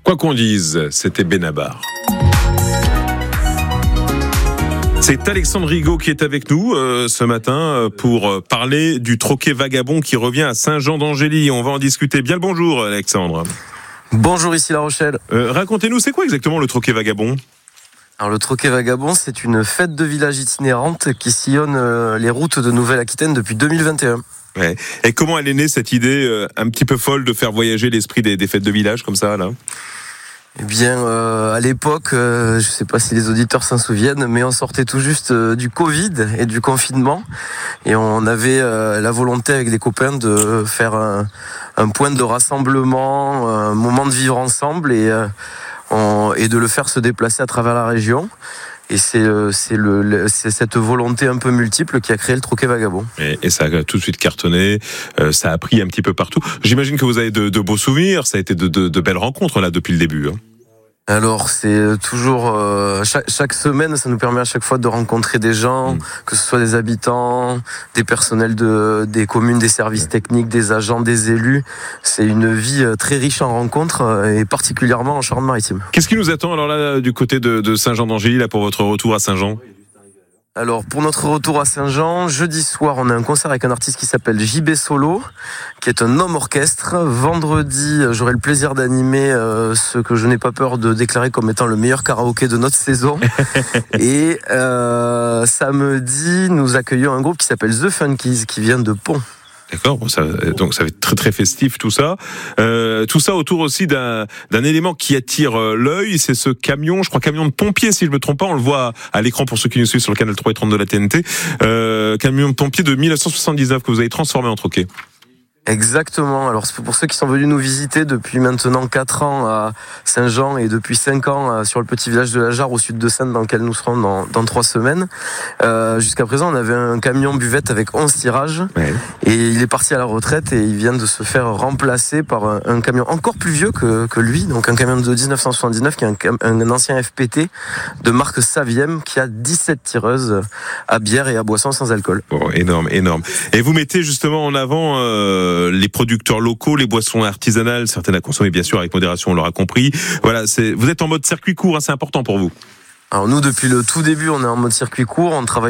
Quoi qu'on dise, c'était Benabar. C'est Alexandre Rigaud qui est avec nous ce matin pour parler du troquet vagabond qui revient à Saint-Jean-d'Angély. On va en discuter. Bien le bonjour Alexandre. Bonjour, ici La Rochelle. Racontez-nous, c'est quoi exactement le troquet vagabond ? Alors le troquet vagabond, c'est une fête de village itinérante qui sillonne les routes de Nouvelle-Aquitaine depuis 2021. Ouais. Et comment elle est née cette idée un petit peu folle de faire voyager l'esprit des fêtes de village comme ça là ? Eh bien, à l'époque, je ne sais pas si les auditeurs s'en souviennent, mais on sortait tout juste du Covid et du confinement. Et on avait la volonté avec des copains de faire un point de rassemblement, un moment de vivre ensemble et de le faire se déplacer à travers la région. Et c'est cette volonté un peu multiple qui a créé le troquet vagabond. Et ça a tout de suite cartonné, ça a pris un petit peu partout. J'imagine que vous avez de beaux souvenirs, ça a été de belles rencontres là depuis le début. Alors c'est toujours chaque semaine, ça nous permet à chaque fois de rencontrer des gens, que ce soit des habitants, des personnels des communes, des services techniques, des agents, des élus. C'est une vie très riche en rencontres et particulièrement en Charente-Maritime. Qu'est-ce qui nous attend alors là du côté de Saint-Jean-d'Angély là pour votre retour à Saint-Jean ? Alors pour notre retour à Saint-Jean, jeudi soir, on a un concert avec un artiste qui s'appelle JB Solo, qui est un homme orchestre. Vendredi, j'aurai le plaisir d'animer ce que je n'ai pas peur de déclarer comme étant le meilleur karaoké de notre saison. Et samedi, nous accueillons un groupe qui s'appelle The Funkies, qui vient de Pont. D'accord, donc ça va être très très festif tout ça. Tout ça autour aussi d'un élément qui attire l'œil, c'est ce camion, je crois camion de pompier si je me trompe pas, on le voit à l'écran pour ceux qui nous suivent sur le canal 3 et 30 de la TNT. Camion de pompier de 1979 que vous avez transformé en troquet. Exactement. Alors pour ceux qui sont venus nous visiter depuis maintenant 4 ans à Saint-Jean et depuis 5 ans sur le petit village de la Jarre au sud de Saintes dans lequel nous serons dans 3 semaines. Jusqu'à présent, on avait un camion buvette avec 11 tirages et il est parti à la retraite et il vient de se faire remplacer par un camion encore plus vieux que lui, donc un camion de 1979 qui est un ancien FPT de marque Saviem qui a 17 tireuses à bière et à boissons sans alcool. Bon, énorme. Et vous mettez justement en avant les producteurs locaux, les boissons artisanales, certaines à consommer bien sûr avec modération, on l'aura compris. Voilà, vous êtes en mode circuit court, hein, c'est important pour vous. Alors nous, depuis le tout début, on est en mode circuit court, on travaille